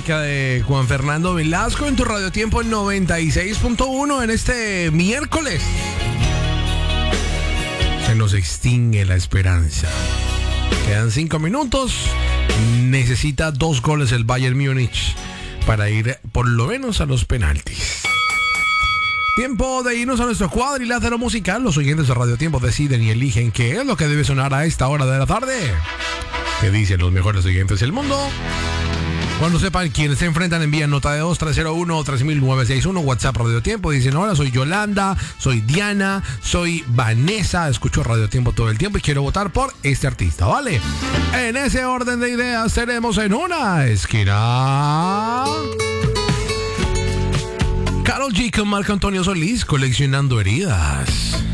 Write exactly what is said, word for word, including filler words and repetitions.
música de Juan Fernando Velasco en tu Radio Tiempo en noventa y seis punto uno en este miércoles. Se nos extingue la esperanza. Quedan cinco minutos. Necesita dos goles el Bayern Múnich para ir por lo menos a los penaltis. Tiempo de irnos a nuestro cuadrilátero musical. Los oyentes de Radio Tiempo deciden y eligen qué es lo que debe sonar a esta hora de la tarde. ¿Qué dicen los mejores oyentes del mundo? Cuando sepan quiénes se enfrentan, envían nota de dos tres cero uno tres mil nueve seis uno, WhatsApp Radio Tiempo. Dicen: hola, soy Yolanda, soy Diana, soy Vanessa, escucho Radio Tiempo todo el tiempo y quiero votar por este artista, ¿vale? En ese orden de ideas tenemos en una esquina Karol G con Marco Antonio Solís, Coleccionando Heridas.